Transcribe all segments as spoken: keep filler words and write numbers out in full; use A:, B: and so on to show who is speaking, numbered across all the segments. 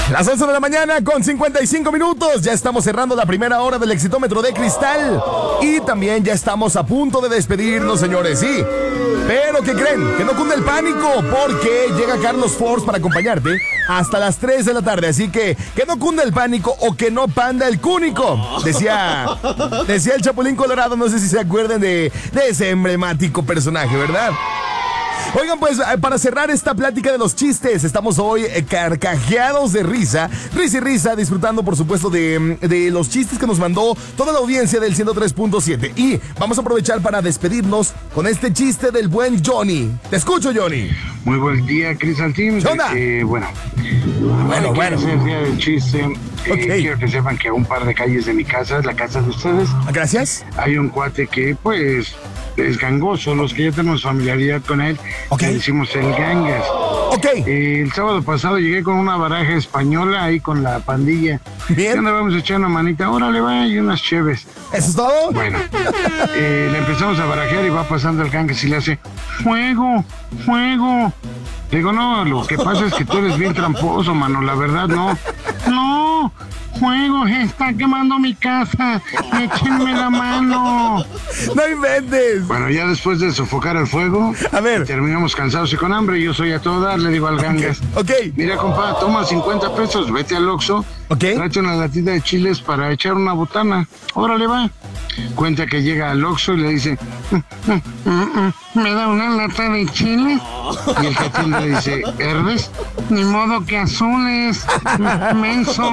A: Las once de la mañana con cincuenta y cinco minutos. Ya estamos cerrando la primera hora del Exitómetro de Cristal. Y también ya estamos a punto de despedirnos, señores. Sí. Pero ¿qué creen? Que no cunde el pánico, porque llega Carlos Force para acompañarte hasta las tres de la tarde. Así que que no cunde el pánico o que no panda el cúnico. Decía, decía el Chapulín Colorado. No sé si se acuerdan de, de ese emblemático personaje, ¿verdad? Oigan, pues, para cerrar esta plática de los chistes, estamos hoy eh, carcajeados de risa, risa y risa, disfrutando, por supuesto, de, de los chistes que nos mandó toda la audiencia del ciento tres punto siete. Y vamos a aprovechar para despedirnos con este chiste del buen Johnny. Te escucho, Johnny.
B: Muy buen día, Crisaltín.
A: ¿Qué onda?
B: Eh, bueno,
A: bueno, bueno.
B: Es el día del chiste. Eh,
A: Okay.
B: Quiero que sepan que a un par de calles de mi casa, la casa de ustedes,
A: Gracias.
B: hay un cuate que, pues, es gangoso. Los que ya tenemos familiaridad con él,
A: Ok.
B: le decimos el gangas.
A: Ok.
B: Eh, el sábado pasado llegué con una baraja española ahí con la pandilla.
A: Bien.
B: ¿Qué onda? Vamos a echar una manita. Órale, va, y unas cheves.
A: ¿Eso es todo?
B: Bueno, eh, le empezamos a barajear y va pasando el gangas y le hace fuego, fuego. Le digo, no, lo que pasa es que tú eres bien tramposo, mano, la verdad, no. No, fuego, está quemando mi casa, échenme la mano.
A: No inventes.
B: Bueno, ya después de sofocar el fuego,
A: A ver.
B: terminamos cansados y con hambre. Yo soy a todo dar, le digo al gangas.
A: Ok.
B: Mira, compa, toma cincuenta pesos, vete al Oxxo,
A: Ok.
B: tráete una latita de chiles para echar una botana. Órale, va. Cuenta que llega al Oxxo y le dice, "Mm, mm, mm, mm, ¿me da una lata de chile?" Y el que atiende le dice, ¿verdes? Ni modo que azules, menso.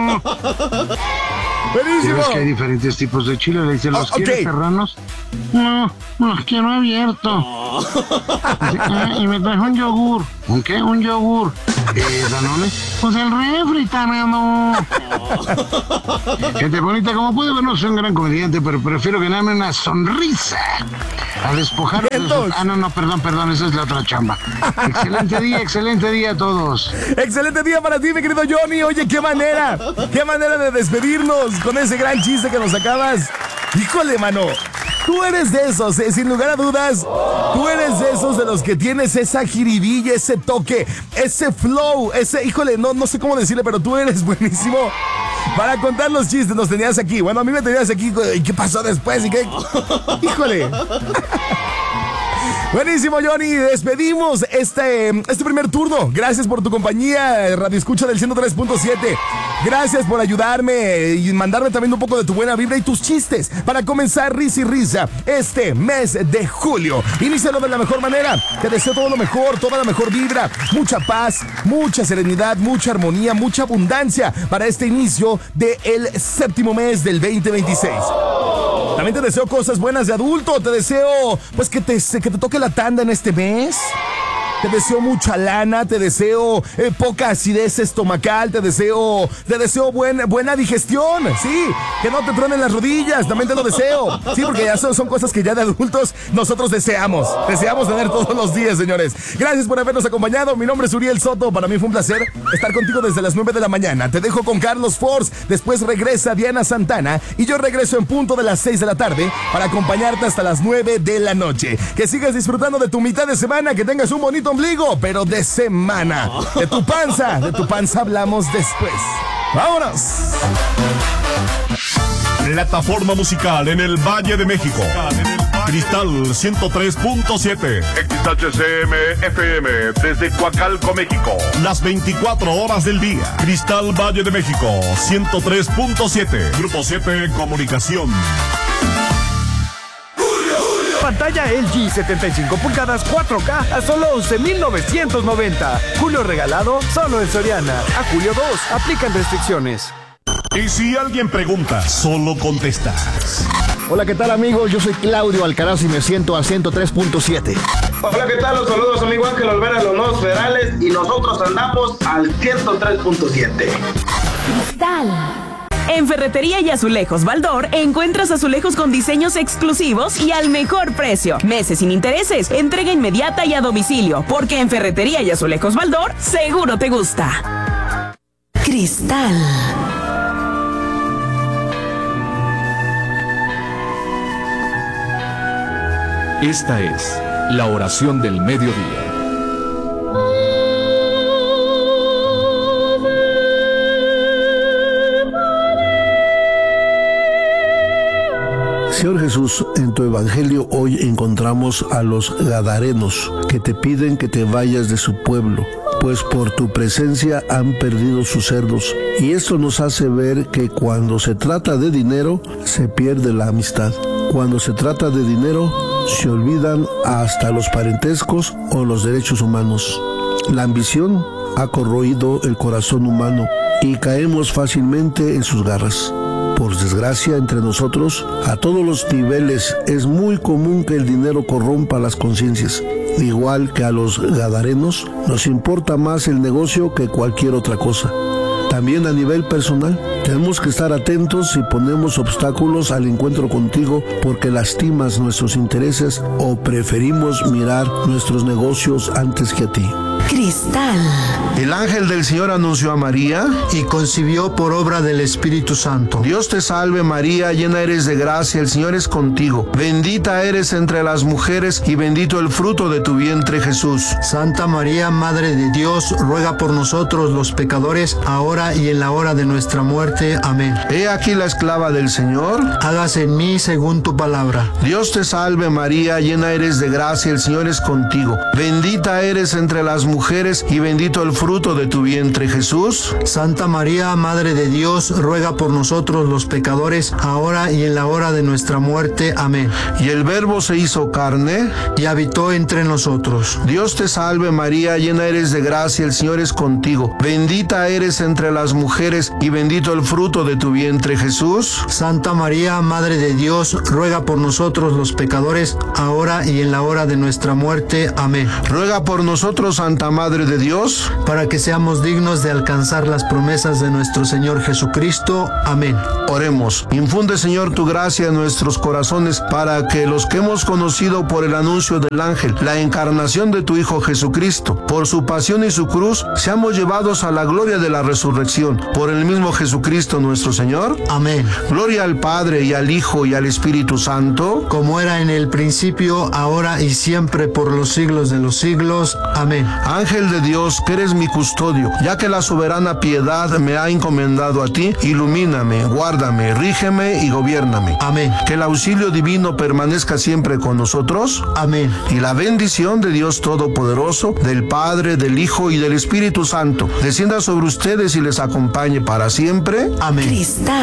B: ¿Ya
A: Buenísimo.
B: ves que hay diferentes tipos de chile? Le dice, ¿los
A: Oh, ok.
B: quieres serranos? No, los quiero abiertos. Dice, "Ah, y me trajo un yogur." ¿Un qué? Un yogur. Eh, ¿Danone? Pues el refri, tarado. Gente bonita, como puede ver, no soy un gran comediante, pero prefiero ganarme una sonrisa a despojar de
A: Vientos.
B: sus... Ah, no, no, perdón, perdón, esa es la otra chamba. Excelente día, excelente día a todos.
A: Excelente día para ti, mi querido Johnny. Oye, qué manera, qué manera de despedirnos con ese gran chiste que nos acabas. Híjole, mano. Tú eres de esos, eh, sin lugar a dudas. Tú eres de esos de los que tienes esa jiribilla, ese toque, ese flow, ese, híjole, no, no sé cómo decirle, pero tú eres buenísimo para contar los chistes. Nos tenías aquí. Bueno, a mí me tenías aquí. ¿Y qué pasó después? ¿Y qué? Híjole. Buenísimo, Johnny. Despedimos este, este primer turno. Gracias por tu compañía, Radio Escucha del ciento tres punto siete. Gracias por ayudarme y mandarme también un poco de tu buena vibra y tus chistes para comenzar risa y risa este mes de julio. Inícialo de la mejor manera. Te deseo todo lo mejor, toda la mejor vibra, mucha paz, mucha serenidad, mucha armonía, mucha abundancia para este inicio del séptimo mes del veinte veintiséis. También te deseo cosas buenas de adulto. Te deseo, pues, que te, que te toque la tanda en este mes. Te deseo mucha lana, te deseo eh, poca acidez estomacal, te deseo, te deseo buen, buena digestión, sí, que no te truenen las rodillas, también te lo deseo, sí, porque ya son, son cosas que ya de adultos nosotros deseamos, deseamos tener todos los días, señores. Gracias por habernos acompañado, mi nombre es Uriel Soto, para mí fue un placer estar contigo desde las nueve de la mañana. Te dejo con Carlos Force, después regresa Diana Santana y yo regreso en punto de las seis de la tarde para acompañarte hasta las nueve de la noche. Que sigas disfrutando de tu mitad de semana, que tengas un bonito ombligo, pero de semana. De tu panza, de tu panza hablamos después. ¡Vámonos!
C: Plataforma musical en el Valle de México. Cristal ciento tres punto siete.
D: X H C M F M desde Coacalco, México.
C: Las veinticuatro horas del día. Cristal Valle de México ciento tres punto siete. Grupo siete Comunicación.
E: Pantalla L G setenta y cinco pulgadas cuatro K a solo once mil novecientos noventa. Julio regalado solo en Soriana. A julio dos. Aplican restricciones.
C: Y si alguien pregunta, solo contestas.
F: Hola, ¿qué tal, amigos? Yo soy Claudio Alcaraz y me siento al ciento tres punto siete.
G: Hola, ¿qué tal? Los saludos, amigo Ángel Olvera, los nuevos federales, y nosotros andamos al ciento tres punto siete.
H: Cristal. En Ferretería y Azulejos Baldor encuentras azulejos con diseños exclusivos y al mejor precio. Meses sin intereses, entrega inmediata y a domicilio, porque en Ferretería y Azulejos Baldor seguro te gusta. Cristal.
I: Esta es la oración del mediodía.
J: Señor Jesús, en tu evangelio hoy encontramos a los gadarenos que te piden que te vayas de su pueblo, pues por tu presencia han perdido sus cerdos. Y esto nos hace ver que cuando se trata de dinero, se pierde la amistad. Cuando se trata de dinero, se olvidan hasta los parentescos o los derechos humanos. La ambición ha corroído el corazón humano y caemos fácilmente en sus garras. Por desgracia, entre nosotros, a todos los niveles, es muy común que el dinero corrompa las conciencias. Igual que a los gadarenos, nos importa más el negocio que cualquier otra cosa. También a nivel personal, tenemos que estar atentos si ponemos obstáculos al encuentro contigo porque lastimas nuestros intereses o preferimos mirar nuestros negocios antes que a ti.
K: Cristal.
J: El ángel del Señor anunció a María
L: y concibió por obra del Espíritu Santo.
J: Dios te salve María, llena eres de gracia, el Señor es contigo. Bendita eres entre las mujeres y bendito el fruto de tu vientre Jesús.
L: Santa María, Madre de Dios, ruega por nosotros los pecadores, ahora y en la hora de nuestra muerte. Amén.
J: He aquí la esclava del Señor.
L: Hágase en mí según tu palabra.
J: Dios te salve María, llena eres de gracia, el Señor es contigo. Bendita eres entre las mujeres mujeres y bendito el fruto de tu vientre Jesús.
L: Santa María, Madre de Dios, ruega por nosotros los pecadores, ahora y en la hora de nuestra muerte. Amén.
J: Y el Verbo se hizo carne
L: y habitó entre nosotros.
J: Dios te salve María, llena eres de gracia, el Señor es contigo. Bendita eres entre las mujeres y bendito el fruto de tu vientre Jesús.
L: Santa María, Madre de Dios, ruega por nosotros los pecadores, ahora y en la hora de nuestra muerte. Amén.
J: Ruega por nosotros, Santa Madre de Dios,
L: para que seamos dignos de alcanzar las promesas de nuestro Señor Jesucristo. Amén.
J: Oremos. Infunde, Señor, tu gracia en nuestros corazones para que los que hemos conocido por el anuncio del ángel, la encarnación de tu Hijo Jesucristo, por su pasión y su cruz, seamos llevados a la gloria de la resurrección. Por el mismo Jesucristo nuestro Señor.
L: Amén.
J: Gloria al Padre y al Hijo y al Espíritu Santo,
L: como era en el principio, ahora y siempre, por los siglos de los siglos. Amén.
J: Ángel de Dios, que eres mi custodio, ya que la soberana piedad me ha encomendado a ti, ilumíname, guárdame, rígeme y gobiérname.
L: Amén.
J: Que el auxilio divino permanezca siempre con nosotros.
L: Amén.
J: Y la bendición de Dios Todopoderoso, del Padre, del Hijo y del Espíritu Santo, descienda sobre ustedes y les acompañe para siempre.
L: Amén.
K: Cristal.